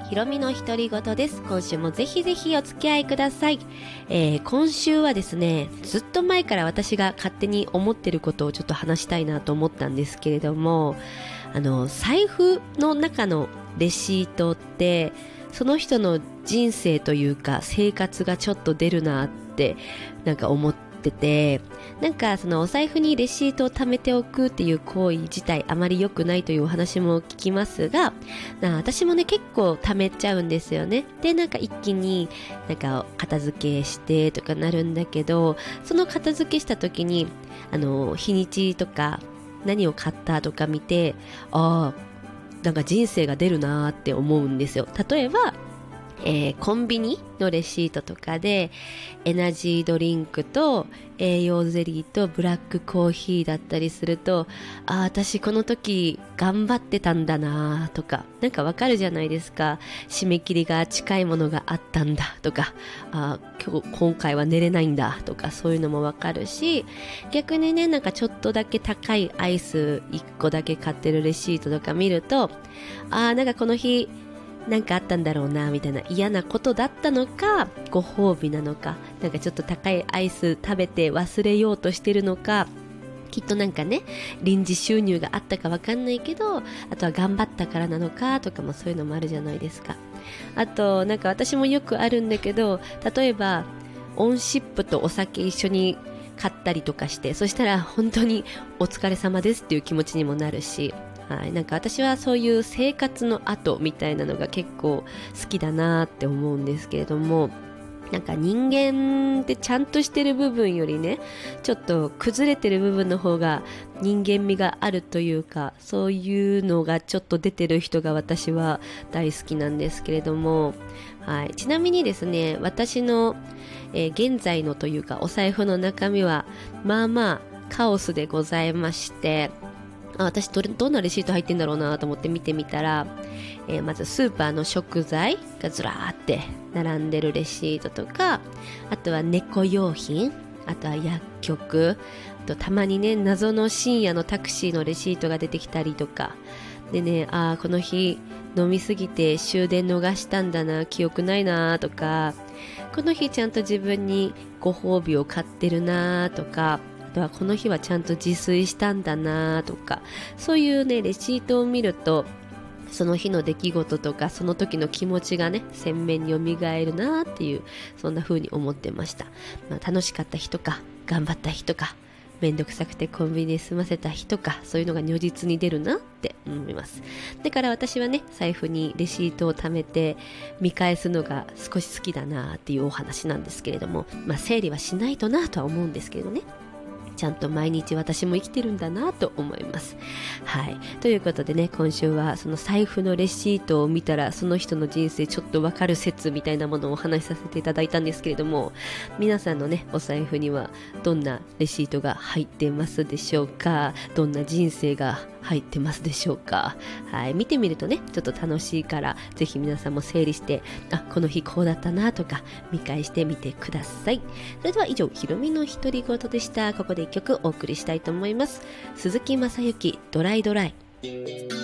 ひろみの独り言です。今週もぜひぜひお付き合いください。今週はですね、ずっと前から私が勝手に思ってることをちょっと話したいなと思ったんですけれども、財布の中のレシートってその人の人生というか生活がちょっと出るなってなんか思ってて、なんかそのお財布にレシートを貯めておくっていう行為自体あまり良くないというお話も聞きますが、私もね結構貯めちゃうんですよね。でなんか一気になんか片付けしてとかなるんだけど、その片付けした時に日にちとか何を買ったとか見て、なんか人生が出るなーって思うんですよ。例えば、コンビニのレシートとかでエナジードリンクと栄養ゼリーとブラックコーヒーだったりすると、私この時頑張ってたんだなとか、なんかわかるじゃないですか。締め切りが近いものがあったんだとか、今回は寝れないんだとか、そういうのもわかるし、逆にね、なんかちょっとだけ高いアイス1個だけ買ってるレシートとか見ると、なんかこの日なんかあったんだろうなみたいな、嫌なことだったのかご褒美なのか、なんかちょっと高いアイス食べて忘れようとしてるのか、きっとなんかね臨時収入があったかわかんないけど、あとは頑張ったからなのかとかも、そういうのもあるじゃないですか。あとなんか私もよくあるんだけど、例えばオンシップとお酒一緒に買ったりとかして、そしたら本当にお疲れ様ですっていう気持ちにもなるし、なんか私はそういう生活の後みたいなのが結構好きだなって思うんですけれども、なんか人間ってちゃんとしてる部分よりね、ちょっと崩れてる部分の方が人間味があるというか、そういうのがちょっと出てる人が私は大好きなんですけれども、ちなみにですね、私の、現在のというかお財布の中身はまあまあカオスでございまして、私どんなレシート入ってんだろうなと思って見てみたら、まずスーパーの食材がずらーって並んでるレシートとか、あとは猫用品、あとは薬局、あとたまにね謎の深夜のタクシーのレシートが出てきたりとかでね、この日飲みすぎて終電逃したんだな、記憶ないなとか、この日ちゃんと自分にご褒美を買ってるなとか、あとはこの日はちゃんと自炊したんだなとか、そういうねレシートを見ると、その日の出来事とかその時の気持ちがね鮮明に蘇るなっていう、そんな風に思ってました。楽しかった日とか頑張った日とか、めんどくさくてコンビニで済ませた日とか、そういうのが如実に出るなって思います。だから私はね財布にレシートを貯めて見返すのが少し好きだなっていうお話なんですけれども、整理はしないとなとは思うんですけどね、ちゃんと毎日私も生きてるんだなと思います。ということでね、今週はその財布のレシートを見たらその人の人生ちょっとわかる説みたいなものをお話しさせていただいたんですけれども、皆さんのねお財布にはどんなレシートが入ってますでしょうか。どんな人生が入ってますでしょうか。見てみるとねちょっと楽しいから、ぜひ皆さんも整理して、この日こうだったなとか見返してみてください。それでは以上、ひろみの独り言でした。ここで一曲お送りしたいと思います。鈴木雅之、ドライドライ。